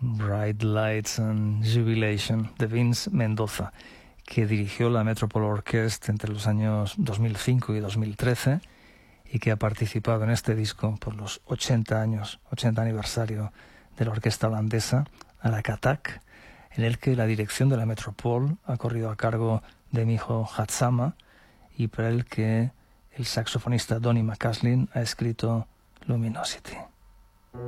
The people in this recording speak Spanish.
Bright Lights and Jubilation de Vince Mendoza, que dirigió la Metropole Orchestra entre los años 2005 y 2013 y que ha participado en este disco por los 80 aniversario de la orquesta holandesa, a la Katak, en el que la dirección de la Metropole ha corrido a cargo de Miho Hatsama y para el que el saxofonista Donny McCaslin ha escrito Luminosity.